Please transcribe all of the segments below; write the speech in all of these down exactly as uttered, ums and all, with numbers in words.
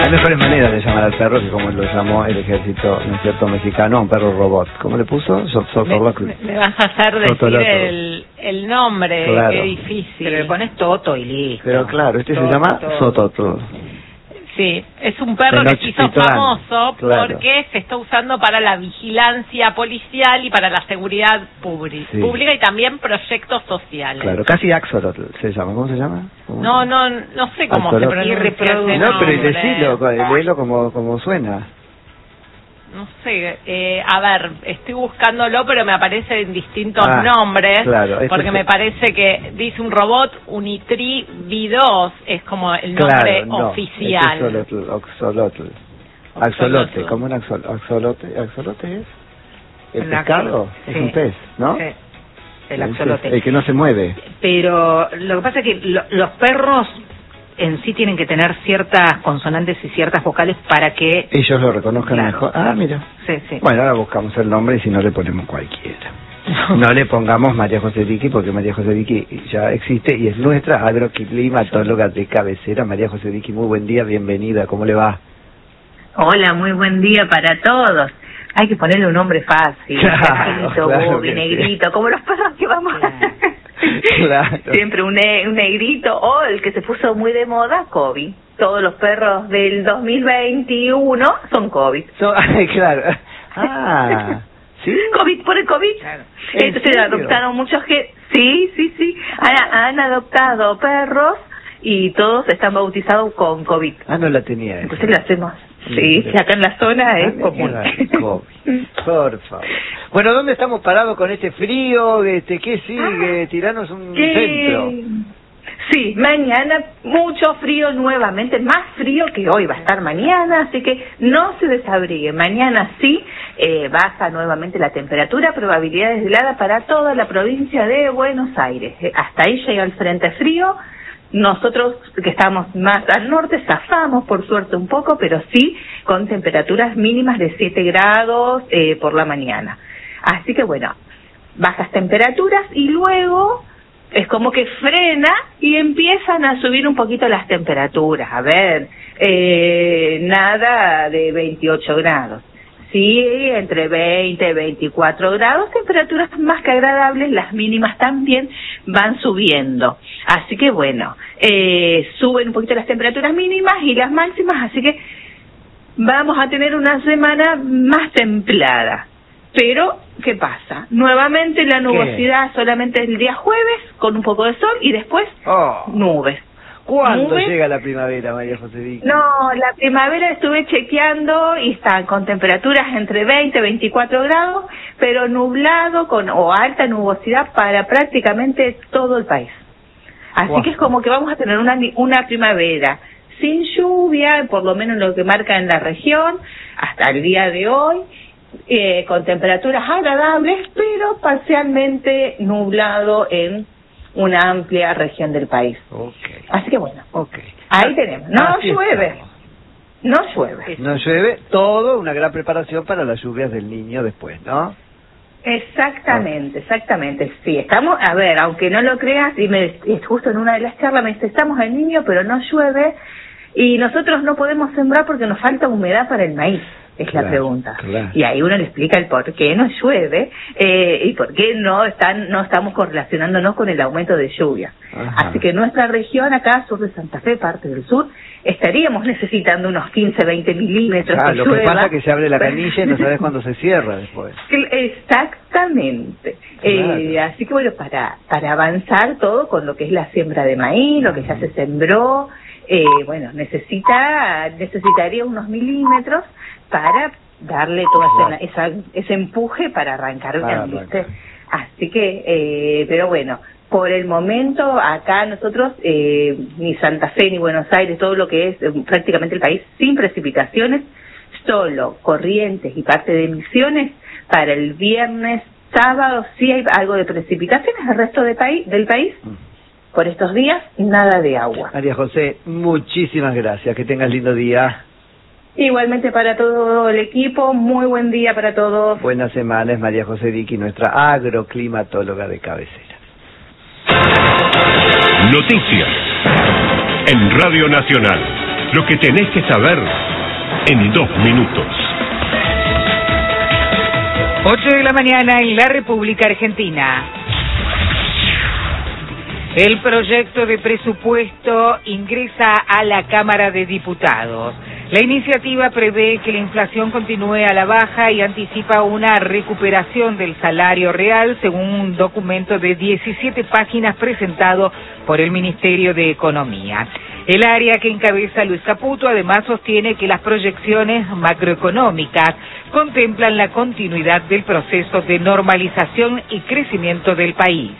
Hay mejores maneras de llamar al perro que como lo llamó el ejército, ¿no es cierto?, mexicano, a un perro robot. ¿Cómo le puso? So, so, me, me, me vas a hacer decir el, el nombre, claro. Qué difícil. Pero le pones Toto y listo. Pero claro, este Toto, se llama Toto. Sototl. Sí, es un perro que se hizo famoso claro. porque se está usando para la vigilancia policial y para la seguridad pública, sí. pública y también proyectos sociales. Claro, casi Axolotl se llama. ¿Cómo se llama? ¿Cómo no, se llama? no, no sé cómo Axolotl. se pronuncia ese No, pero y nombre. decilo, léelo como, como suena. No sé, eh, a ver, estoy buscándolo, pero me aparecen distintos ah, nombres, claro, porque es... me parece que dice un robot Unitri V dos, es como el claro, nombre no, oficial. Es Axolotl, Axolote, como un axol, axolote, axolote es el Un pescado, sí. es un pez, ¿no? Sí. El axolote. El, el que no se mueve. Pero lo que pasa es que lo, los perros en sí tienen que tener ciertas consonantes y ciertas vocales para que ellos lo reconozcan claro. mejor. Ah, mira. Sí, sí. Bueno, ahora buscamos el nombre y si no le ponemos cualquiera. No le pongamos María José Diqui porque María José Diqui ya existe y es nuestra agroclimatóloga de cabecera. María José Diqui, muy buen día, bienvenida. ¿Cómo le va? Hola, muy buen día para todos. Hay que ponerle un nombre fácil, claro, Cajito, claro Bobby, que negrito, sí. Como los perros que vamos claro. a... Claro. Siempre un, ne un negrito, o el que se puso muy de moda, Kobe. Todos los perros del dos mil veintiuno son Kobe. So, claro. Ah, ¿sí? COVID, por el COVID. Claro. Entonces adoptaron muchos que... Sí, sí, sí. Han, han adoptado perros y todos están bautizados con COVID. Ah, no la tenía esa. Entonces le hacemos... Sí, sí, acá en la zona es común. Por favor. Bueno, ¿dónde estamos parados con este frío? Este, ¿qué sigue? Ah, Tiranos un ¿qué? centro. Sí, mañana mucho frío nuevamente, más frío que hoy va a estar mañana, así que no se desabrigue. Mañana sí, eh, baja nuevamente la temperatura, probabilidades de helada para toda la provincia de Buenos Aires. Eh, hasta ahí llega el frente frío. Nosotros que estamos más al norte zafamos por suerte un poco, pero sí con temperaturas mínimas de siete grados eh, por la mañana. Así que bueno, bajas temperaturas y luego es como que frena y empiezan a subir un poquito las temperaturas. A ver, eh, nada de veintiocho grados. Sí, entre veinte y veinticuatro grados, temperaturas más que agradables, las mínimas también van subiendo. Así que bueno, eh, suben un poquito las temperaturas mínimas y las máximas, así que vamos a tener una semana más templada. Pero, ¿qué pasa? Nuevamente la nubosidad ¿Qué? solamente el día jueves, con un poco de sol, y después oh. nubes. ¿Cuándo ¿Nubes? llega la primavera, María José Diqui? No, la primavera estuve chequeando y están con temperaturas entre veinte y veinticuatro grados, pero nublado con o alta nubosidad para prácticamente todo el país. Así wow. que es como que vamos a tener una, una primavera sin lluvia, por lo menos lo que marca en la región, hasta el día de hoy, eh, con temperaturas agradables, pero parcialmente nublado en una amplia región del país. Okay. Así que bueno, okay. ahí tenemos. No Así llueve, estamos. no llueve. No llueve, todo una gran preparación para las lluvias del niño después, ¿no? Exactamente, exactamente. Sí, estamos, a ver, aunque no lo creas, y me justo en una de las charlas me dice, estamos en niño, pero no llueve, y nosotros no podemos sembrar porque nos falta humedad para el maíz. Es claro, la pregunta. Claro. Y ahí uno le explica el por qué no llueve eh, y por qué no están no estamos correlacionándonos con el aumento de lluvia. Ajá. Así que nuestra región acá, sur de Santa Fe, parte del sur, estaríamos necesitando unos quince, veinte milímetros ah, de lo llueva. que pasa es que se abre la canilla y no sabes cuándo se cierra después. Exactamente. Claro. Eh, así que bueno, para, para avanzar todo con lo que es la siembra de maíz, lo que ya se sembró, eh, bueno, necesita necesitaría unos milímetros para darle todo wow. ese, esa, ese empuje para arrancar bien, ¿viste? Así que, eh, pero bueno, por el momento acá nosotros, eh, ni Santa Fe ni Buenos Aires, todo lo que es eh, prácticamente el país, sin precipitaciones, solo Corrientes y parte de Misiones, para el viernes, sábado sí hay algo de precipitaciones, el resto de país, del país, por estos días, nada de agua. María José, muchísimas gracias, que tengas lindo día. Igualmente para todo el equipo, muy buen día para todos. Buenas semanas, María José Diqui, nuestra agroclimatóloga de cabecera. Noticias en Radio Nacional. Lo que tenés que saber en dos minutos. ocho de la mañana en la República Argentina. El proyecto de presupuesto ingresa a la Cámara de Diputados. La iniciativa prevé que la inflación continúe a la baja y anticipa una recuperación del salario real, según un documento de diecisiete páginas presentado por el Ministerio de Economía. El área que encabeza Luis Caputo además sostiene que las proyecciones macroeconómicas contemplan la continuidad del proceso de normalización y crecimiento del país.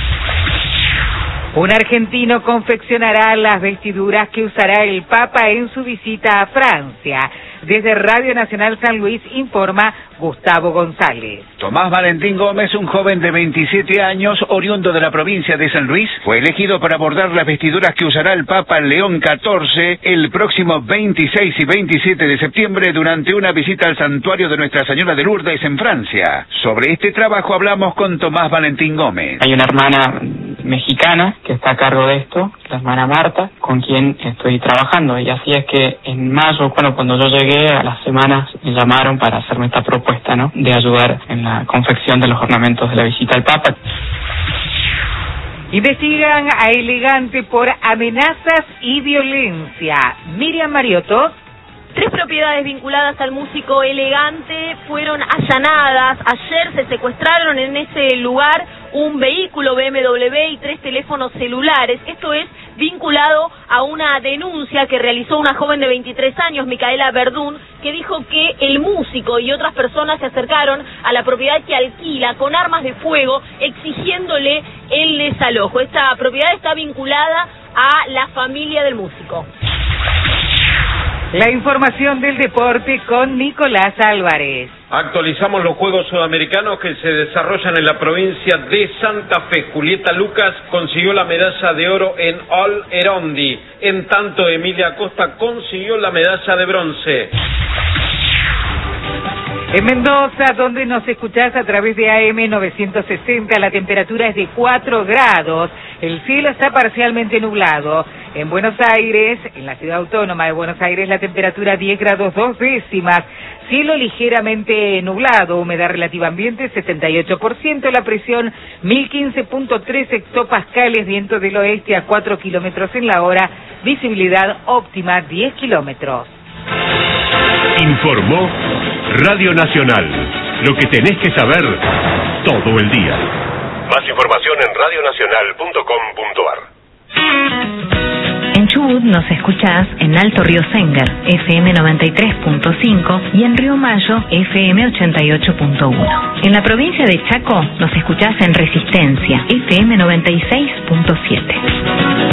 Un argentino confeccionará las vestiduras que usará el Papa en su visita a Francia. Desde Radio Nacional San Luis informa Gustavo González. Tomás Valentín Gómez, un joven de veintisiete años, oriundo de la provincia de San Luis, fue elegido para bordar las vestiduras que usará el Papa León catorce el próximo veintiséis y veintisiete de septiembre durante una visita al santuario de Nuestra Señora de Lourdes en Francia. Sobre este trabajo hablamos con Tomás Valentín Gómez. Hay una hermana mexicana que está a cargo de esto, la hermana Marta, con quien estoy trabajando, y así es que en mayo, bueno, cuando yo llegué a las semanas me llamaron para hacerme esta propuesta, ¿no?, de ayudar en la confección de los ornamentos de la visita al Papa. Investigan a Elegante por amenazas y violencia. Miriam Mariotto. Tres propiedades vinculadas al músico Elegante fueron allanadas. Ayer se secuestraron en ese lugar un vehículo B M W y tres teléfonos celulares. Esto es vinculado a una denuncia que realizó una joven de veintitrés años, Micaela Verdún, que dijo que el músico y otras personas se acercaron a la propiedad que alquila con armas de fuego, exigiéndole el desalojo. Esta propiedad está vinculada a la familia del músico. La información del deporte con Nicolás Álvarez. Actualizamos los Juegos Sudamericanos que se desarrollan en la provincia de Santa Fe. Julieta Lucas consiguió la medalla de oro en All Erondi. En tanto, Emilia Acosta consiguió la medalla de bronce. En Mendoza, donde nos escuchás a través de A M novecientos sesenta, la temperatura es de cuatro grados, el cielo está parcialmente nublado. En Buenos Aires, en la ciudad autónoma de Buenos Aires, la temperatura diez grados dos décimas, cielo ligeramente nublado, humedad relativa ambiente setenta y ocho por ciento, la presión mil quince punto tres hectopascales, viento del oeste a cuatro kilómetros en la hora, visibilidad óptima diez kilómetros. Informó Radio Nacional. Lo que tenés que saber todo el día. Más información en radio nacional punto com punto a r. En Chubut nos escuchás en Alto Río Sengar, F M noventa y tres punto cinco, y en Río Mayo, F M ochenta y ocho punto uno. En la provincia de Chaco nos escuchás en Resistencia, F M noventa y seis punto siete.